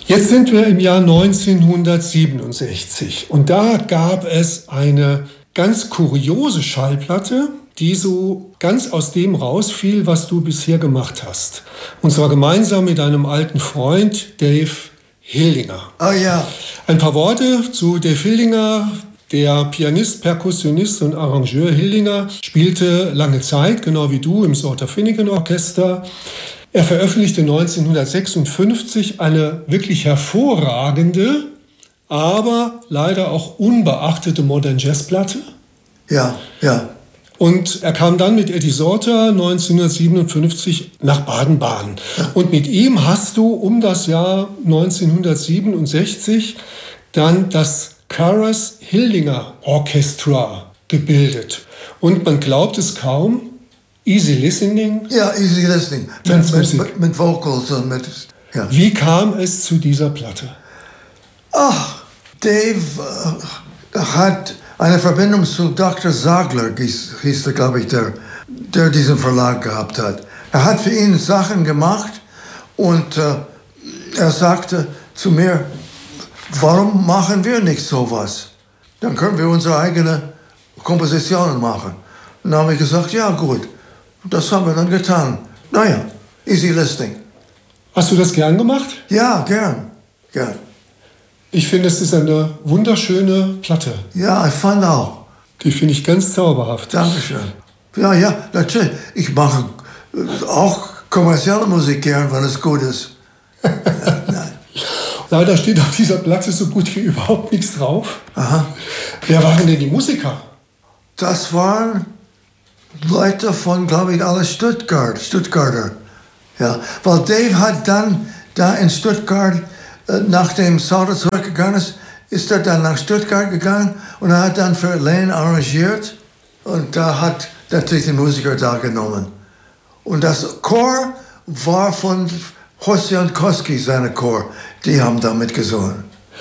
Jetzt sind wir im Jahr 1967 und da gab es eine ganz kuriose Schallplatte, die so ganz aus dem rausfiel, was du bisher gemacht hast. Und zwar gemeinsam mit deinem alten Freund Dave Hildinger. Oh ja. Ein paar Worte zu Dave Hildinger. Der Pianist, Perkussionist und Arrangeur Hildinger spielte lange Zeit, genau wie du, im Sauter Finegan Orchester. Er veröffentlichte 1956 eine wirklich hervorragende, aber leider auch unbeachtete Modern Jazz-Platte. Ja, ja. Und er kam dann mit Eddie Sauter 1957 nach Baden-Baden. Ja. Und mit ihm hast du um das Jahr 1967 dann das Karas Hildinger Orchestra gebildet. Und man glaubt es kaum, Easy Listening. Ja, Easy Listening. Mit Vocals und mit... Ja. Wie kam es zu dieser Platte? Ach, Dave hat eine Verbindung zu Dr. Sagler, hieß der, glaube ich, der diesen Verlag gehabt hat. Er hat für ihn Sachen gemacht und er sagte zu mir, warum machen wir nicht sowas? Dann können wir unsere eigenen Kompositionen machen. Und dann habe ich gesagt, ja gut, das haben wir dann getan. Naja, Easy Listening. Hast du das gern gemacht? Ja, gern. Ich finde, es ist eine wunderschöne Platte. Ja, ich fand auch. Die finde ich ganz zauberhaft. Dankeschön. Ja, natürlich. Ich mache auch kommerzielle Musik gern, wenn es gut ist. Nein. Leider steht auf dieser Platte so gut wie überhaupt nichts drauf. Aha. Wer waren denn die Musiker? Das waren Leute von, glaube ich, alle Stuttgarter. Ja, weil Dave hat dann da in Stuttgart, nachdem Sauter zurückgegangen ist er dann nach Stuttgart gegangen und er hat dann für Lane arrangiert und da hat natürlich den Musiker da genommen. Und das Chor war von Horst Jankowski, seine Chor, die haben da mitgesungen.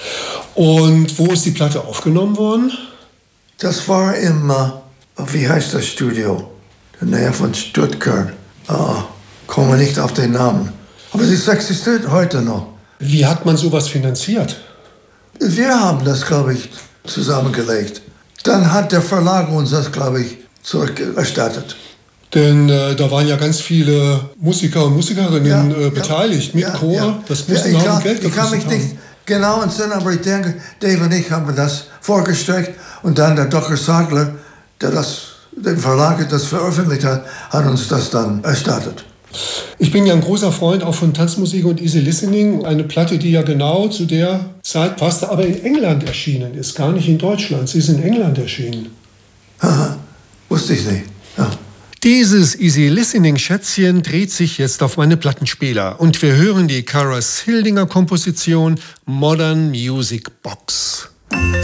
Und wo ist die Platte aufgenommen worden? Das war im, wie heißt das Studio? In der Nähe von Stuttgart. Kommen wir nicht auf den Namen. Aber es existiert heute noch. Wie hat man sowas finanziert? Wir haben das, glaube ich, zusammengelegt. Dann hat der Verlag uns das, glaube ich, zurückerstattet. Denn da waren ja ganz viele Musiker und Musikerinnen beteiligt, mit Chor. Ja. Das musste Geld gekostet haben. Ich kann mich nicht genau entsinnen, aber ich denke, Dave und ich haben das vorgestreckt und dann der Dr. Sagler, der den Verlag das veröffentlicht hat, hat uns das dann erstattet. Ich bin ja ein großer Freund auch von Tanzmusik und Easy Listening. Eine Platte, die ja genau zu der Zeit passte, aber in England erschienen ist, gar nicht in Deutschland. Sie ist in England erschienen. Aha, wusste ich nicht. Ja. Dieses Easy Listening Schätzchen dreht sich jetzt auf meine Plattenspieler und wir hören die Karas Hildinger Komposition Modern Music Box.